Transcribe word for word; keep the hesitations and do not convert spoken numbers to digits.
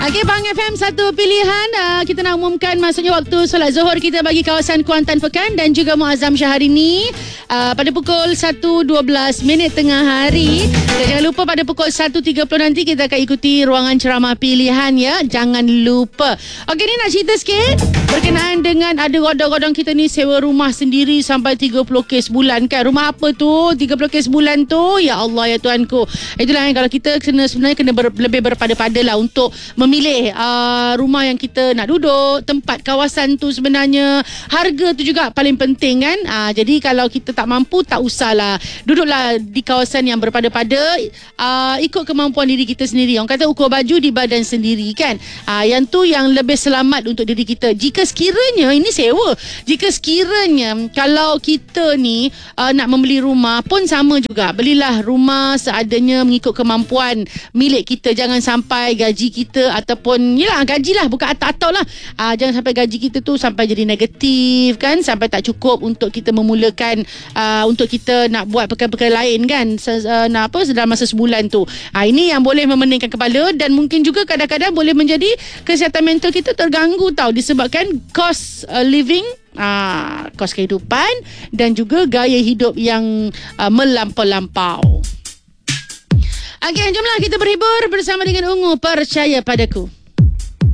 Okey, Bang F M satu pilihan. Uh, kita nak umumkan maksudnya waktu solat Zuhur kita bagi kawasan Kuantan Pekan dan juga Muazzam Syahrini uh, pada pukul satu dua belas minit tengah hari. Dan jangan lupa pada pukul satu tiga puluh nanti kita akan ikuti ruangan ceramah pilihan ya. Jangan lupa. Okey, ni nak cerita sikit berkenaan dengan ada godong-godong kita ni sewa rumah sendiri sampai tiga puluh K sebulan kan. Rumah apa tu? tiga puluh K sebulan tu? Ya Allah ya Tuhanku. Itulah yang kalau kita kena sebenarnya kena ber, lebih berpada-pada lah untuk memilih uh, rumah yang kita nak duduk, tempat kawasan tu sebenarnya, harga tu juga paling penting kan. Uh, jadi kalau kita tak mampu, tak usahlah, duduklah di kawasan yang berpada-pada, uh, ikut kemampuan diri kita sendiri. Orang kata ukur baju di badan sendiri kan. Uh, yang tu yang lebih selamat untuk diri kita. Jika sekiranya ini sewa, jika sekiranya kalau kita ni uh, nak membeli rumah pun sama juga, belilah rumah seadanya mengikut kemampuan milik kita. Jangan sampai gaji kita ataupun yelah gaji lah, bukan atau-atau lah, uh, jangan sampai gaji kita tu sampai jadi negatif kan, sampai tak cukup untuk kita memulakan uh, untuk kita nak buat perkara-perkara lain kan, Se- uh, nak apa dalam masa sebulan tu. uh, Ini yang boleh memeningkan kepala dan mungkin juga kadang-kadang boleh menjadi kesihatan mental kita terganggu tau, disebabkan cost uh, living, uh, kos kehidupan dan juga gaya hidup yang uh, melampau-lampau. Okey, jomlah kita berhibur bersama dengan Ungu Percaya Padaku.